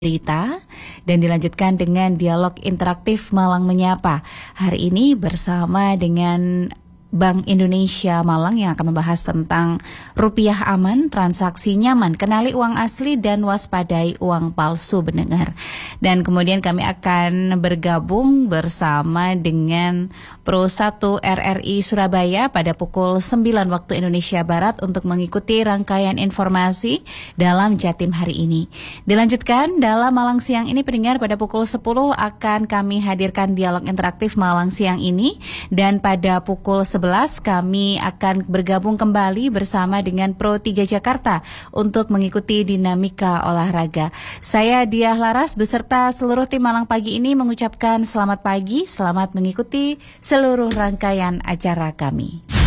Berita dan dilanjutkan dengan dialog interaktif Malang Menyapa. Hari ini bersama dengan Bank Indonesia Malang yang akan membahas tentang rupiah aman, transaksi nyaman, kenali uang asli dan waspadai uang palsu pendengar. Dan kemudian kami akan bergabung bersama dengan Pro 1 RRI Surabaya pada pukul 9 waktu Indonesia Barat untuk mengikuti rangkaian informasi dalam Jatim hari ini. Dilanjutkan dalam Malang Siang ini pendengar pada pukul 10 akan kami hadirkan dialog interaktif Malang Siang ini, dan pada pukul 11 kami akan bergabung kembali bersama dengan Pro 3 Jakarta untuk mengikuti dinamika olahraga. Saya Diah Laras beserta seluruh tim Malang Pagi ini mengucapkan selamat pagi, selamat mengikuti seluruh rangkaian acara kami.